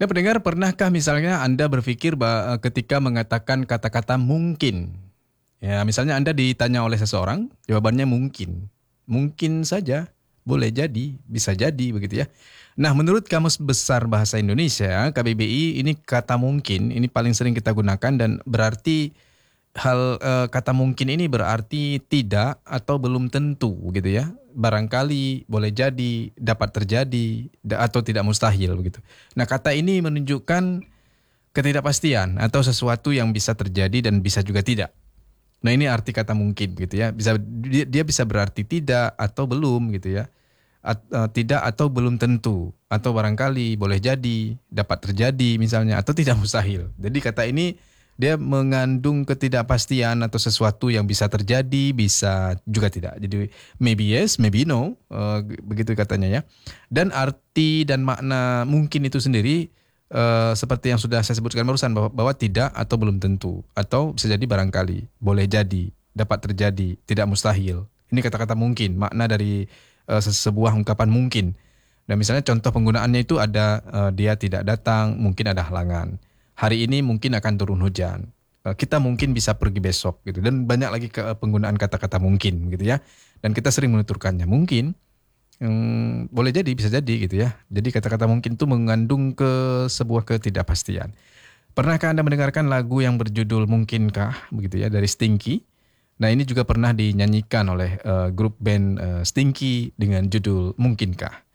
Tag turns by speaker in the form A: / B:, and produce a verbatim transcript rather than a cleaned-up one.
A: Nah, pendengar, pernahkah misalnya Anda berpikir bahwa ketika mengatakan kata-kata mungkin, ya misalnya Anda ditanya oleh seseorang, jawabannya mungkin. Mungkin saja, boleh jadi, bisa jadi begitu ya. Nah, menurut Kamus Besar Bahasa Indonesia, K B B I, ini kata mungkin, ini paling sering kita gunakan dan berarti hal eh, kata mungkin ini berarti tidak atau belum tentu gitu ya. Barangkali, boleh jadi, dapat terjadi, da- atau tidak mustahil begitu. Nah, kata ini menunjukkan ketidakpastian atau sesuatu yang bisa terjadi dan bisa juga tidak. Nah, ini arti kata mungkin gitu ya. Bisa dia, dia bisa berarti tidak atau belum gitu ya. At- eh, tidak atau belum tentu atau barangkali boleh jadi, dapat terjadi misalnya atau tidak mustahil. Jadi kata ini dia mengandung ketidakpastian atau sesuatu yang bisa terjadi, bisa juga tidak. Jadi maybe yes, maybe no, eh, begitu katanya ya. Dan arti dan makna mungkin itu sendiri eh, seperti yang sudah saya sebutkan barusan bahwa, bahwa tidak atau belum tentu atau bisa jadi barangkali, boleh jadi, dapat terjadi, tidak mustahil. Ini kata-kata mungkin, makna dari eh, sebuah ungkapan mungkin. Dan misalnya contoh penggunaannya itu ada eh, dia tidak datang, mungkin ada halangan. Hari ini mungkin akan turun hujan. Eh, kita mungkin bisa pergi besok gitu. Dan banyak lagi ke, penggunaan kata-kata mungkin gitu ya. Dan kita sering menuturkannya mungkin. Hmm, boleh jadi, bisa jadi gitu ya. Jadi kata-kata mungkin itu mengandung ke sebuah ketidakpastian. Pernahkah Anda mendengarkan lagu yang berjudul Mungkinkah begitu ya dari Stinky? Nah, ini juga pernah dinyanyikan oleh eh, grup band eh, Stinky dengan judul Mungkinkah.